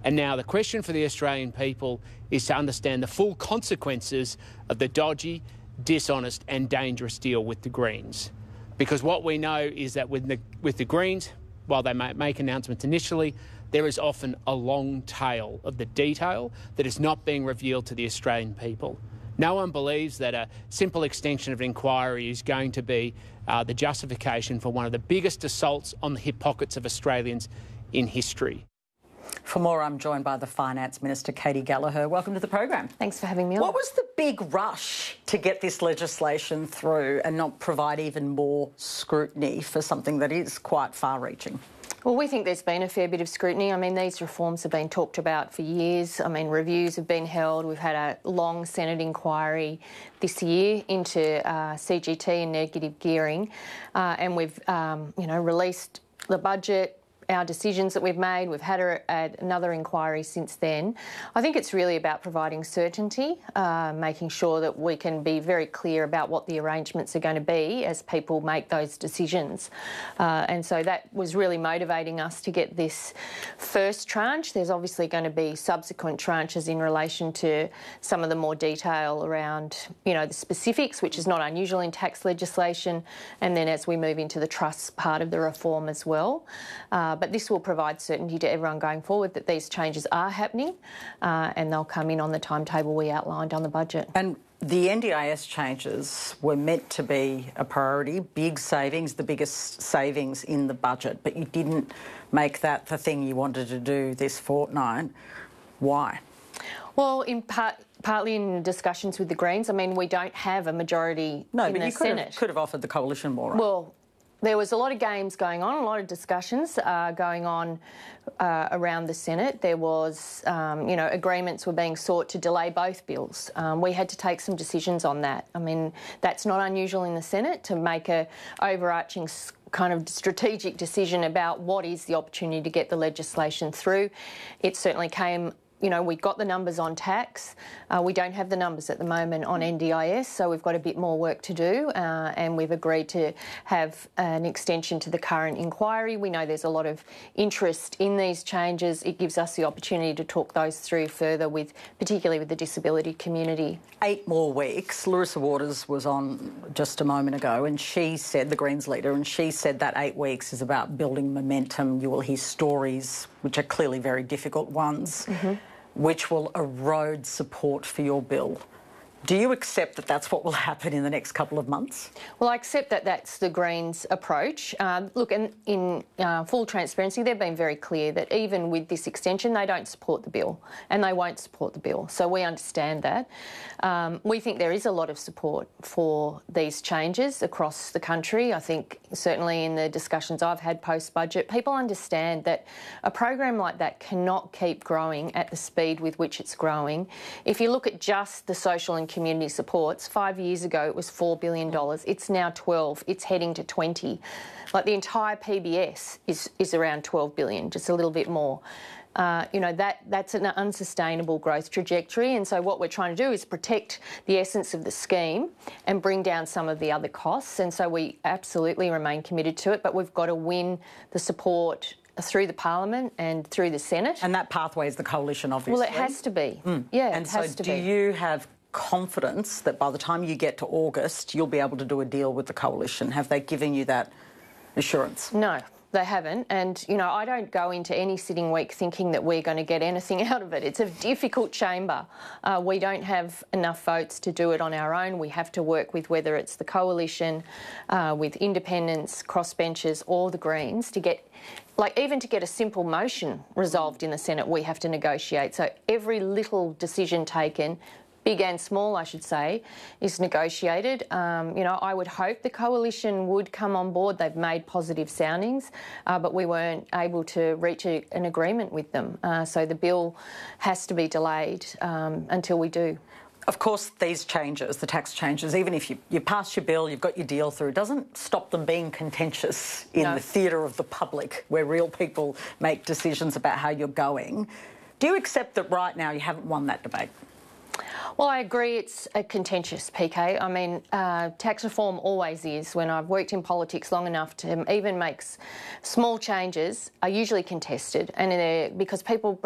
And now the question for the Australian people is to understand the full consequences of the dodgy, dishonest and dangerous deal with the Greens. Because what we know is that with the Greens, while they make announcements initially, there is often a long tail of the detail that is not being revealed to the Australian people. No one believes that a simple extension of an inquiry is going to be the justification for one of the biggest assaults on the hip pockets of Australians in history. For more, I'm joined by the Finance Minister, Katy Gallagher. Welcome to the program. Thanks for having me on. What was the big rush to get this legislation through and not provide even more scrutiny for something that is quite far-reaching? Well, we think there's been a fair bit of scrutiny. I mean, these reforms have been talked about for years. I mean, reviews have been held. We've had a long Senate inquiry this year into CGT and negative gearing, and we've, released the budget, our decisions that we've made. We've had another inquiry since then. I think it's really about providing certainty, making sure that we can be very clear about what the arrangements are going to be as people make those decisions. And so that was really motivating us to get this first tranche. There's obviously going to be subsequent tranches in relation to some of the more detail around, the specifics, which is not unusual in tax legislation, and then as we move into the trust part of the reform as well. But this will provide certainty to everyone going forward that these changes are happening, and they'll come in on the timetable we outlined on the budget. And the NDIS changes were meant to be a priority, big savings, the biggest savings in the budget, but you didn't make that the thing you wanted to do this fortnight. Why? Well, partly in discussions with the Greens. I mean, we don't have a majority in the Senate. No, but you could have offered the coalition more, right? Well, there was a lot of games going on, a lot of discussions going on around the Senate. There was, agreements were being sought to delay both bills. We had to take some decisions on that. I mean, that's not unusual in the Senate to make a overarching kind of strategic decision about what is the opportunity to get the legislation through. It certainly came. We got the numbers on tax. We don't have the numbers at the moment on NDIS, so we've got a bit more work to do, and we've agreed to have an extension to the current inquiry. We know there's a lot of interest in these changes. It gives us the opportunity to talk those through further, particularly with the disability community. 8 more weeks. Larissa Waters was on just a moment ago, and she said, the Greens leader, and she said that 8 weeks is about building momentum. You will hear stories, which are clearly very difficult ones, which will erode support for your bill. Do you accept that that's what will happen in the next couple of months? Well, I accept that that's the Greens' approach. Look, in full transparency, they've been very clear that even with this extension, they don't support the bill, and they won't support the bill. So we understand that. We think there is a lot of support for these changes across the country. I think certainly in the discussions I've had post-budget, people understand that a program like that cannot keep growing at the speed with which it's growing. If you look at just the social and community supports, 5 years ago it was $4 billion. It's now 12. It's heading to 20. Like the entire PBS is around 12 billion, just a little bit more. That's an unsustainable growth trajectory, and so what we're trying to do is protect the essence of the scheme and bring down some of the other costs, and so we absolutely remain committed to it, but we've got to win the support through the Parliament and through the Senate. And that pathway is the coalition, obviously. Well, it has to be. Yeah, and it has to be. And so do you have confidence that by the time you get to August, you'll be able to do a deal with the coalition? Have they given you that assurance? No, they haven't. And, I don't go into any sitting week thinking that we're going to get anything out of it. It's a difficult chamber. We don't have enough votes to do it on our own. We have to work with whether it's the coalition, with independents, crossbenchers or the Greens to get... even to get a simple motion resolved in the Senate, we have to negotiate. So every little decision taken, big and small, I should say, is negotiated. I would hope the coalition would come on board. They've made positive soundings, but we weren't able to reach an agreement with them. So the bill has to be delayed until we do. Of course, these changes, the tax changes, even if you pass your bill, you've got your deal through, it doesn't stop them being contentious in the theatre of the public, where real people make decisions about how you're going. Do you accept that right now you haven't won that debate? Well, I agree it's a contentious, PK. I mean, tax reform always is. When I've worked in politics long enough to even make small changes are usually contested, and because people